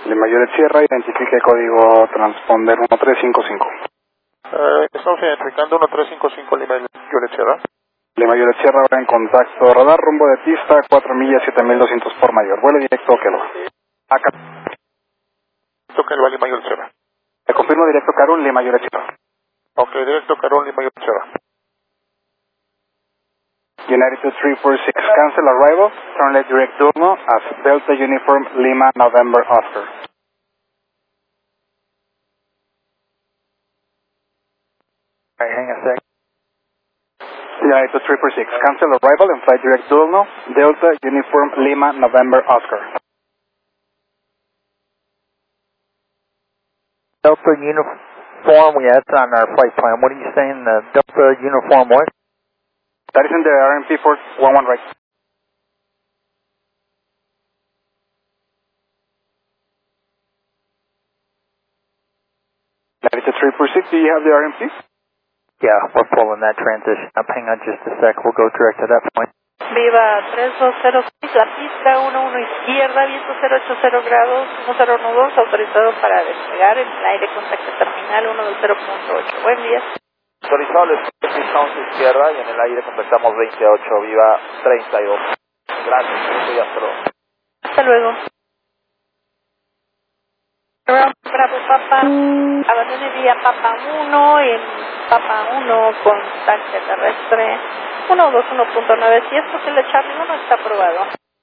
Lima Juliet Sierra, identifique código transponder 1355. Estamos identificando 1355 Lima Juliet Sierra. Lima Juliet Sierra ahora en contacto radar, rumbo de pista, 4 millas, 7200 por mayor. Vuelo directo Kelva. Acá. Kelva, Lima Juliet Sierra. Le confirmo directo Carun, Lima Juliet Sierra. Ok, directo Carun, Lima Juliet Sierra. United 2346, cancel arrival, turn left direct Dulno as Delta Uniform Lima November Oscar. Alright, hang on a sec. United 2346, cancel arrival and fly direct Dulno, Delta Uniform Lima November Oscar. Delta Uniform, that's on our flight plan. What are you saying, Delta Uniform what? That is in the RMP 411 right. United 2346, do you have the RMP? Yeah, we're pulling that transition up. Hang on just a sec. We'll go direct to that point. Viva 3206, la pista 11 izquierda, viento 080 grados, 1012, autorizado para despegar en el aire contacto terminal 120.8. Buen día. Autorizado el pista 11 izquierda y en el aire contactamos 28, viva 32. Gracias, y hasta luego. Hasta luego. Bravo Papa, abandone vía Papa 1 en Papa 1 contacto terrestre 121.9. Si es posible, Charlie 1 está aprobado.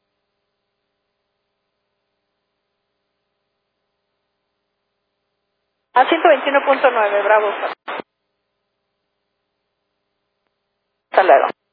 A 121.9, bravo. Hasta luego.